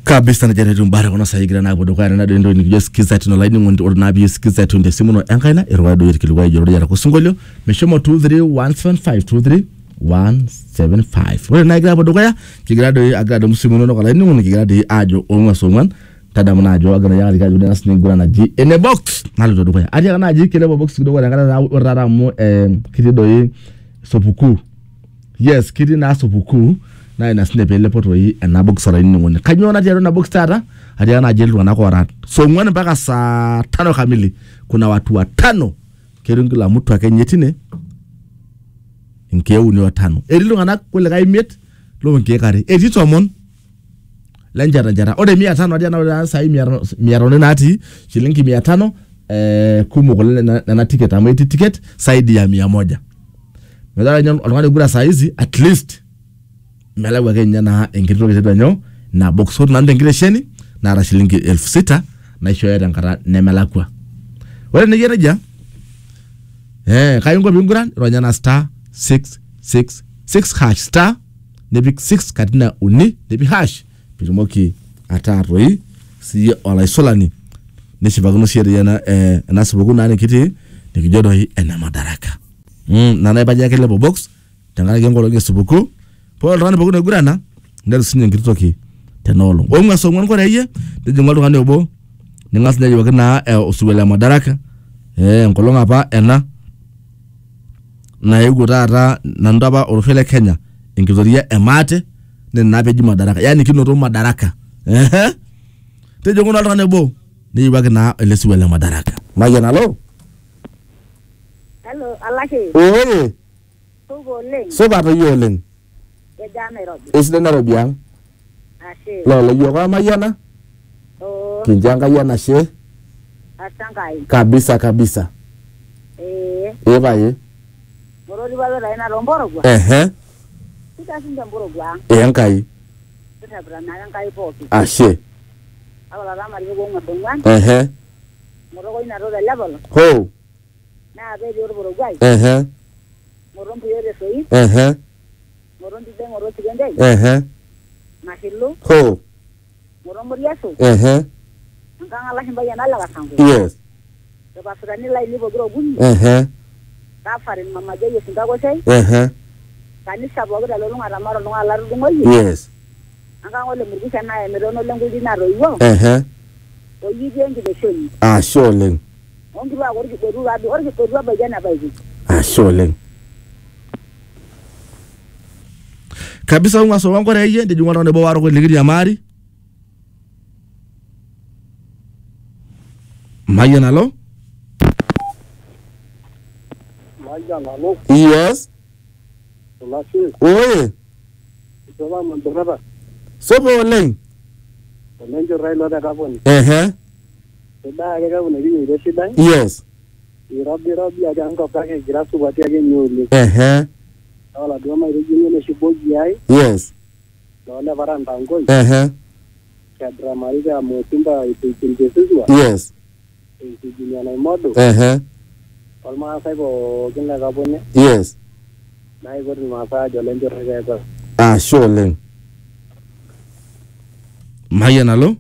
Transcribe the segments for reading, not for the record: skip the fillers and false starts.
Kabisa na jana mbara kuna sahigira na bodo kwa na ndo ni sikiza tino line ngondi ordinabi sikiza tunde simuno enkaina irwado yirkiluwa yoro yara kusungolyo meshomo 23175 wale na gira bodo kwa kigrado agrado musimuno no line ngondi kigrado ajo onwa songwan tada mnajo agana yari ka juna sni gura na ji ene box nalo do kwa ari kana ji kile box kido wala ngara orara mo kido yi sopuku yes kidi na sopuku na ina snepele poto yi na box sara ni ngone kanyona jero na box tata hadi ana jelu na kwa so ngone mpaka saa 5 kamili kuna watu watano kerungula mtu akenyetine nkeu ni watano erilo ngana kule ga imet lo nke kare editomon lenjara jara ode 500 hadi ana sai 100 nati shilingi 500 kumu kule na ticket ama ticket saidi ya 100 medala nyon olngane gura saizi at least melewa Kenya na engirito ketetu nyo na box hot na ndengiresheni na ara shilingi 6,000 na isho ya nkara nemelakwa wale ne yereja kayungo binguran ronya na star 666 hash star nebik 6 katina uni nebi hash bilimoki ataroi si ola isolani neshibaguno sheria na sababu nani kiti nikijodo hii ena madaraka na naibaja yake lebo box tangana gengolo ngesubuku Paul rana baguna gurana ndal sinye ngiritoki tenolo omwa songwan ko reye de ngalo ngane obo ningas ne yogana usuwela madaraka ngolonga pa ena na yugo tata na ndaba orofele Kenya ingizoria emate ne nabeji madaraka yani kinoto madaraka te ngalo ngane obo ni yogana elesuwela madaraka magana lo hello alake so ba yoleng Isde Nairobi yang. Ashe. Lo yoga mayana. Oh. Kinjanga yana she. Asangai. Kabisa. Eva ye. Morodi balo raina romboro gwa. Kita sinja mboro gwa. Yankai. Kita brana yankai poki. Ashe. Awala rama rigo ngodongwan. Morogo ina roda level. Ho. Na be yor boro gwa. Morombu yore soi. Morondi de moroti gendai. Mahillu. Ho. Morombu yeso. Nganga la himba yana la kasangu. Yes. To basura ni la ni bogro gunni. Ta farin mama je yesinga go sei. Kanisa bogro lo lunga ramaro lunga la rungo yi. Yes. Nganga ole murgisha na e merono lengu dinaro iwo. O yi jengi de shoni. Sholeng. Ongi ba orgi peru abi orgi peru ba jana baiji. Sholeng. Kabisa unga so wango reye de jungwa ne bo waro ko ligiri amari Mayana lo Yes Oye Soba mandoraba Sobo leng Lenjo railo da kaponi Soda ga kaponi ni de shida Yes Rabbi aga anko kake girasu bati age nyoli Wala doma irejini ne shiboji ai. Yes. Wala baranda ngoi. Kadra mariga motimba itinjesizwa. Yes. Itinjini na modo. Alma saibo kinga kapone. Yes. Na igor ni masa jolenjo rega. Sholeng. Mayana lo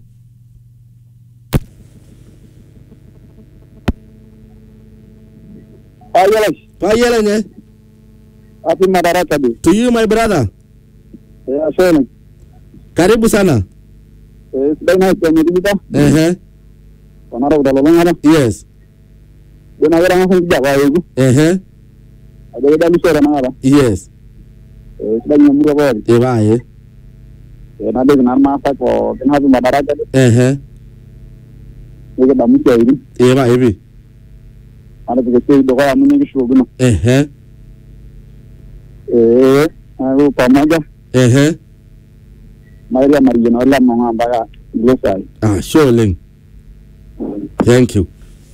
Payela nye Happy Madaraka Day. To you, my brother. Asante. Karibu sana. Sidai kwa mjibita. Wanara udalolonga na. Yes. Bona wera ngafu jawa yego. Ade da misora na ngara. Yes. Sidai nyamura bori. Eba ye. Na de na ma fa ko na Happy Madaraka Day. Yego da mutia yiri. Eba ebi. Ana de ke do ga amuni ki shoguna. Ayo pamaja. Maria Marina la monga baga glosai. Sholeng. Thank you.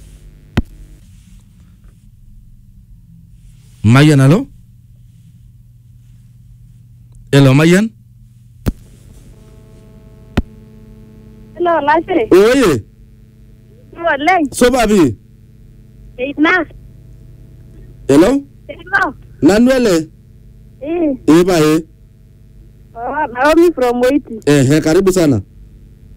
Mayan alo? Hello Mayan? Hello Lashe. Oye. Leng. So babi. Na. Hello? Hello. Nanwele. Eba Naomi from Waiti. Karibu sana.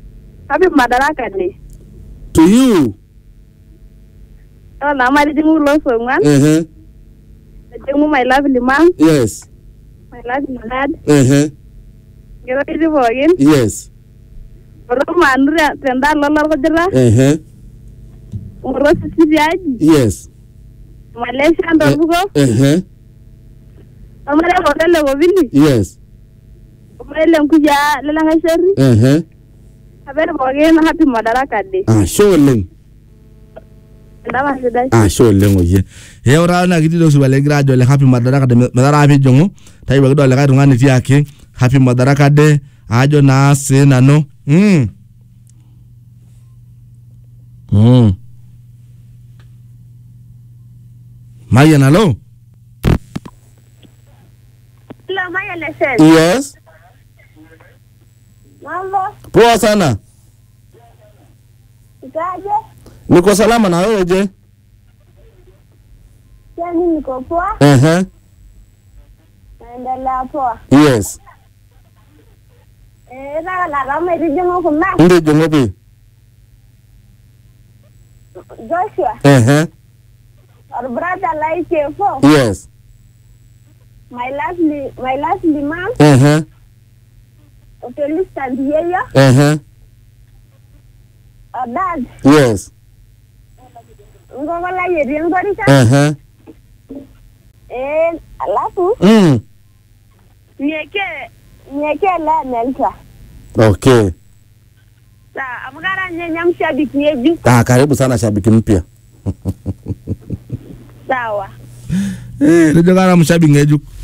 Happy Madaraka Day. To you. Oh, now my little lost one. My lovely mom. Yes. My lovely dad. Get a little again. Yes. Roman, Tenda Lola Godra. Yes. Malaysia and Dogo. Amara Hotel of Vili. Yes. Malam Kuya, Lalangashari. A very again, Happy Madaraka Day. Surely. Surely. Here around I get those well gradually Happy Madaraka de Madarabi Jongo. Taiba Dola Rangani Tiaki. Happy Madaraka Day. Ajo na se na no. Maya nalo. Hello, Maya Lesson. Yes. Mambo. Poa sana. Ikaje? Niko salama na wewe je? Yaani niko poa. Naendelea poa. Yes. La rama irijingo kuna. Ndio jongo bi. Joshua. Our brother like you for. Yes. My lastly mom. Okay, listen here. Dad. Yes. Ngola yedi ngorika. Alafu. Nyeke la melta. Okay. Amgara nyanya mshabiki yeju. Karibu sana shabiki mpya. Sawa. Ndio gara mshabiki yeju.